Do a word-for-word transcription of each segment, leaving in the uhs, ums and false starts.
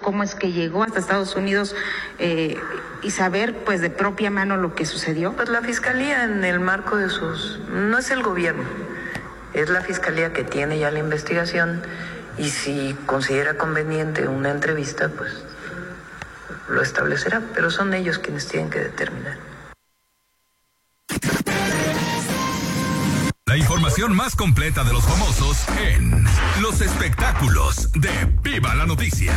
cómo es que llegó hasta Estados Unidos eh, y saber pues de propia mano lo que sucedió? Pues la Fiscalía, en el marco de sus... no es el gobierno, es la Fiscalía que tiene ya la investigación, y si considera conveniente una entrevista, pues lo establecerá, pero son ellos quienes tienen que determinar. La información más completa de los famosos en los espectáculos de Viva la Noticia.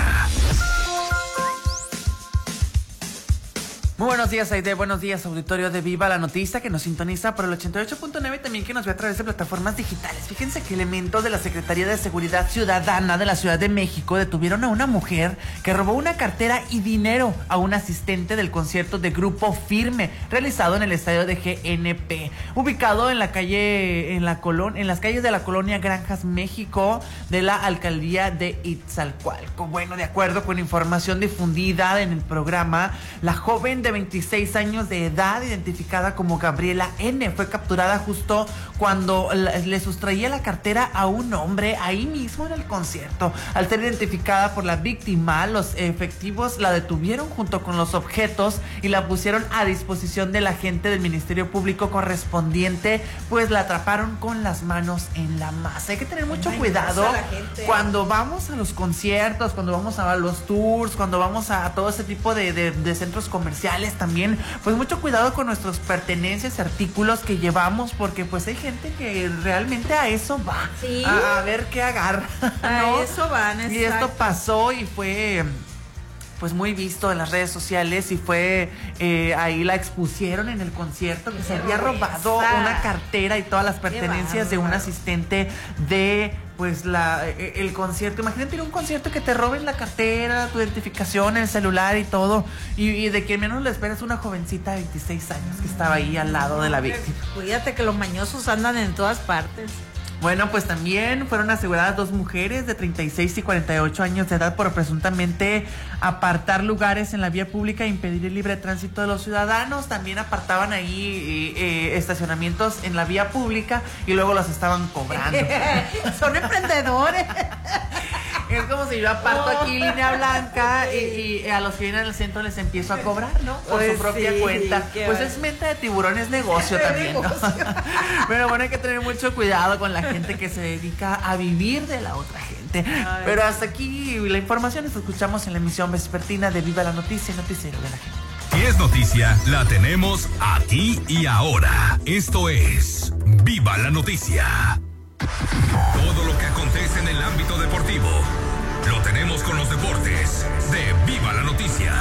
Muy buenos días, Aide. Buenos días, auditorio de Viva la Noticia, que nos sintoniza por el ochenta y ocho punto nueve y también que nos ve a través de plataformas digitales. Fíjense que elementos de la Secretaría de Seguridad Ciudadana de la Ciudad de México detuvieron a una mujer que robó una cartera y dinero a un asistente del concierto de Grupo Firme realizado en el estadio de G N P, ubicado en la calle, en la colon, en las calles de la colonia Granjas, México, de la alcaldía de Itzalcoalco. Bueno, de acuerdo con información difundida en el programa, la joven de veintiséis años de edad, identificada como Gabriela N., fue capturada justo cuando le sustraía la cartera a un hombre ahí mismo en el concierto. Al ser identificada por la víctima, los efectivos la detuvieron junto con los objetos y la pusieron a disposición del agente del Ministerio Público correspondiente, pues la atraparon con las manos en la masa. Hay que tener mucho cuidado cuando vamos a los conciertos, cuando vamos a los tours, cuando vamos a todo ese tipo de, de, de centros comerciales también, pues mucho cuidado con nuestras pertenencias y artículos que llevamos, porque pues hay gente que realmente a eso va, ¿sí? a, a ver qué agarra, ¿no? A eso van, exacto. Y esto pasó y fue pues muy visto en las redes sociales, y fue eh, ahí la expusieron en el concierto, que se había robado una cartera y todas las pertenencias de un asistente de pues la el concierto. Imagínate ir a un concierto que te roben la cartera, tu identificación, el celular y todo, y, y de que menos le esperas una jovencita de veintiséis años que estaba ahí al lado de la víctima. Cuídate que los mañosos andan en todas partes. Bueno, pues también fueron aseguradas dos mujeres de treinta y seis y cuarenta y ocho años de edad por presuntamente apartar lugares en la vía pública e impedir el libre tránsito de los ciudadanos. También apartaban ahí eh, estacionamientos en la vía pública y luego los estaban cobrando. Son emprendedores. Es como si yo aparto oh. aquí línea blanca y, y a los que vienen al centro les empiezo a cobrar, ¿no? Por pues su propia sí, cuenta. Pues es mente de tiburón, es negocio también, ¿no? Pero bueno, hay que tener mucho cuidado con la gente que se dedica a vivir de la otra gente. Ay. Pero hasta aquí la información, nos escuchamos en la emisión vespertina de Viva la Noticia, noticiero de la gente. Si es noticia, la tenemos aquí y ahora. Esto es Viva la Noticia. Todo lo que acontece en el ámbito deportivo lo tenemos con los deportes de Viva la Noticia.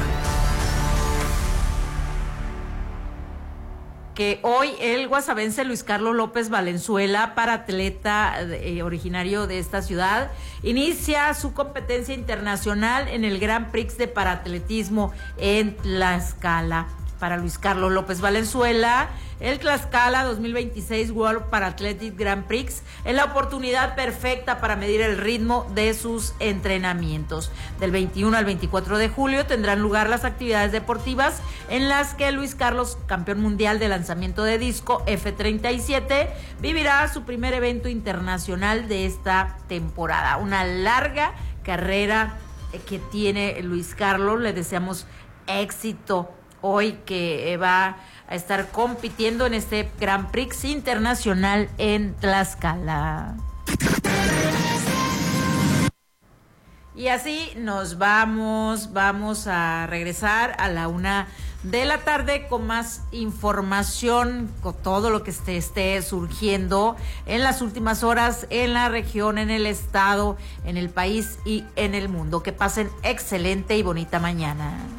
Que hoy el guasavense Luis Carlos López Valenzuela, paratleta eh, originario de esta ciudad, inicia su competencia internacional en el Grand Prix de paratletismo en Tlaxcala. Para Luis Carlos López Valenzuela, el Tlaxcala dos mil veintiséis World Parathletic Grand Prix es la oportunidad perfecta para medir el ritmo de sus entrenamientos. Del veintiuno al veinticuatro de julio tendrán lugar las actividades deportivas en las que Luis Carlos, campeón mundial de lanzamiento de disco F treinta y siete, vivirá su primer evento internacional de esta temporada. Una larga carrera que tiene Luis Carlos. Le deseamos éxito hoy, que va a estar compitiendo en este Grand Prix internacional en Tlaxcala. Y así nos vamos, vamos a regresar a la una de la tarde con más información, con todo lo que esté, esté surgiendo en las últimas horas en la región, en el estado, en el país y en el mundo. Que pasen excelente y bonita mañana.